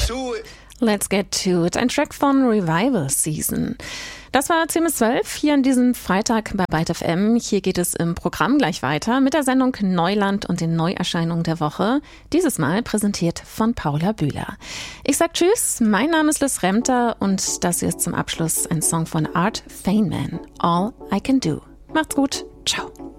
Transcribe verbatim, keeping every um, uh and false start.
to it. Let's Get To It, ein Track von Revival Season. Das war zehn bis zwölf hier an diesem Freitag bei Byte F M. Hier geht es im Programm gleich weiter mit der Sendung Neuland und den Neuerscheinungen der Woche. Dieses Mal präsentiert von Paula Bühler. Ich sag Tschüss, mein Name ist Liz Remter und das hier ist zum Abschluss ein Song von Art Feynman, All I Can Do. Macht's gut, ciao.